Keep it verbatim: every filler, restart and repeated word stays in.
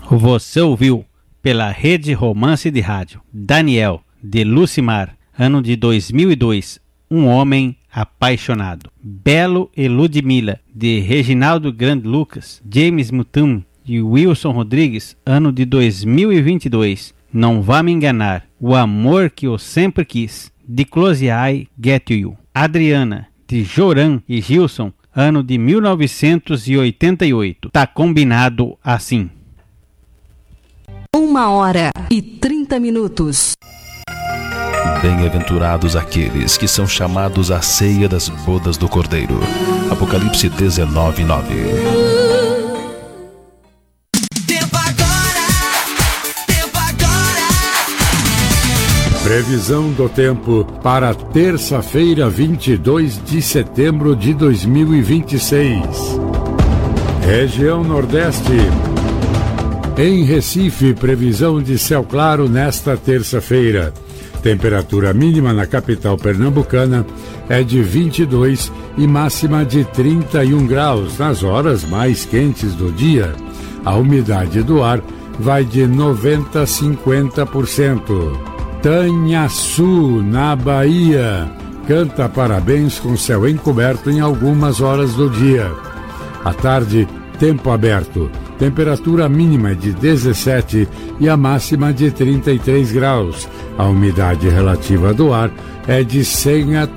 Você ouviu pela Rede Romance de Rádio Daniel, de Lucimar, ano de dois mil e dois, Um Homem Apaixonado. Belo e Ludmilla, de Reginaldo Grande Lucas, James Mutum e Wilson Rodrigues, ano de dois mil e vinte e dois. Não Vá Me Enganar, O Amor Que Eu Sempre Quis, de Close I Get You. Adriana, de Joran e Gilson, ano de mil novecentos e oitenta e oito. Tá combinado assim. Uma hora e trinta minutos. Bem-aventurados aqueles que são chamados à ceia das bodas do Cordeiro. Apocalipse dezenove, nove. Tempo agora, tempo agora. Previsão do tempo para terça-feira, vinte e dois de setembro de dois mil e vinte e seis. Região Nordeste. Em Recife, previsão de céu claro nesta terça-feira. Temperatura mínima na capital pernambucana é de vinte e dois e máxima de trinta e um graus nas horas mais quentes do dia. A umidade do ar vai de noventa a cinquenta por cento. Tanhaçu, na Bahia, canta parabéns com céu encoberto em algumas horas do dia. À tarde, tempo aberto. Temperatura mínima de dezessete e a máxima de trinta e três graus. A umidade relativa do ar é de cem a